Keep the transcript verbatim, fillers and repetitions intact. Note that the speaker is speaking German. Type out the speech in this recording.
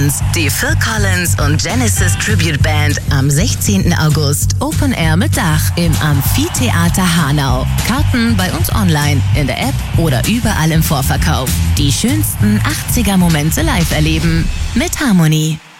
Collins. Die Phil Collins und Genesis Tribute Band am sechzehnten August. Open Air mit Dach im Amphitheater Hanau. Karten bei uns online, in der App oder überall im Vorverkauf. Die schönsten achtziger Momente live erleben. Mit Harmony.